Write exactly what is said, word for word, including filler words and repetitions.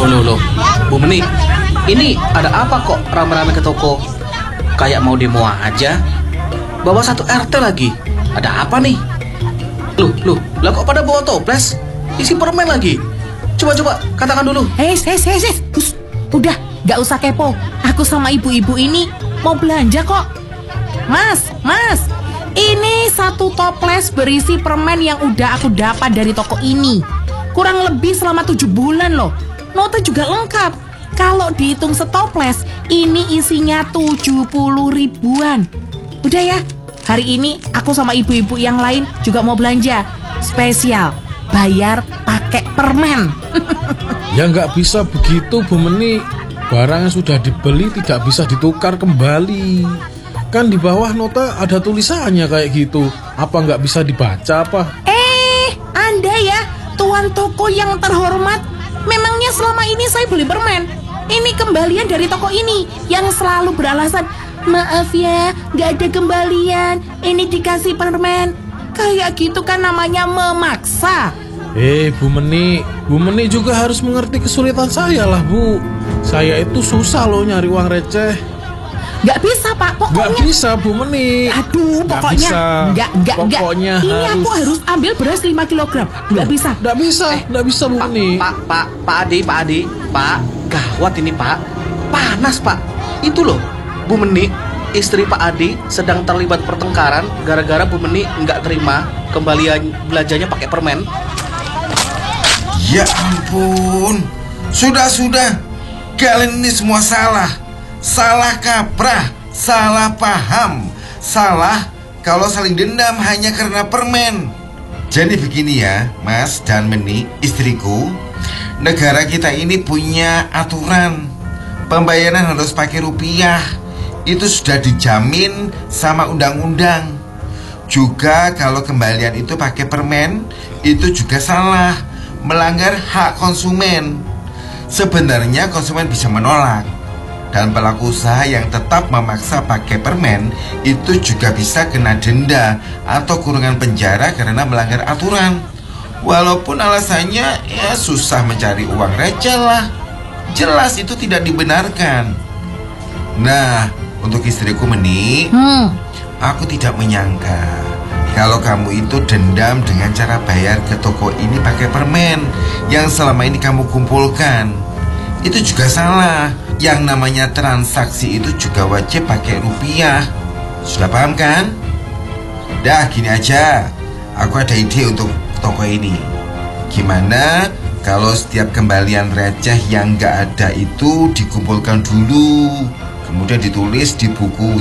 Loh, loh, loh, Bu Meni, ini ada apa kok rame-rame ke toko? Kayak mau demo aja. Bawa satu R T lagi. Ada apa nih? Loh, loh, lah kok pada bawa toples? Isi permen lagi. Coba-coba, katakan dulu. Hei, hei, hei, hei. Udah, gak usah kepo. Aku sama ibu-ibu ini mau belanja kok. Mas, mas, ini satu toples berisi permen yang udah aku dapat dari toko ini. Kurang lebih selama tujuh bulan loh. Nota juga lengkap. Kalau dihitung setoples, ini isinya tujuh puluh ribuan. Udah ya, hari ini aku sama ibu-ibu yang lain juga mau belanja. Spesial, bayar pakai permen. Ya nggak bisa begitu Bu Meni. Barang yang sudah dibeli tidak bisa ditukar kembali. Kan di bawah nota ada tulisannya kayak gitu. Apa nggak bisa dibaca apa? Eh, Anda ya, tuan toko yang terhormat. Memangnya selama ini saya beli permen? Ini kembalian dari toko ini yang selalu beralasan, maaf ya, nggak ada kembalian. Ini dikasih permen. Kayak gitu kan namanya memaksa. Eh Bu Meni, Bu Meni juga harus mengerti kesulitan saya lah Bu. Saya itu susah loh nyari uang receh. Gak bisa Pak, pokoknya. Gak bisa Bu Meni. Aduh, pokoknya. Gak, gak, gak. Pokoknya ini harus. aku harus ambil beras lima kilogram. Gak bisa. Gak bisa, Eh, gak bisa Bu Pak, Meni. Pak, Pak, Pak Adi, Pak Adi, Pak, gawat ini Pak. Panas Pak. Itu loh, Bu Meni, istri Pak Adi sedang terlibat pertengkaran gara-gara Bu Meni nggak terima kembalian belanjanya pakai permen. Ya ampun, sudah-sudah. Kalian ini semua salah. Salah kaprah, salah paham, salah kalau saling dendam hanya karena permen. Jadi begini ya, Mas dan Meni, istriku. Negara kita ini punya aturan. Pembayaran harus pakai rupiah. Itu sudah dijamin sama undang-undang. Juga kalau kembalian itu pakai permen, itu juga salah, melanggar hak konsumen. Sebenarnya konsumen bisa menolak, dan pelaku usaha yang tetap memaksa pakai permen itu juga bisa kena denda atau kurungan penjara karena melanggar aturan. Walaupun alasannya ya susah mencari uang receh lah. Jelas itu tidak dibenarkan. Nah, untuk istriku Meni, Hmm. aku tidak menyangka kalau kamu itu dendam dengan cara bayar ke toko ini pakai permen yang selama ini kamu kumpulkan. Itu juga salah. Yang namanya transaksi itu juga wajib pakai rupiah. Sudah paham kan? Dah gini aja, aku ada ide untuk toko ini. Gimana kalau setiap kembalian receh yang gak ada itu dikumpulkan dulu, kemudian ditulis di buku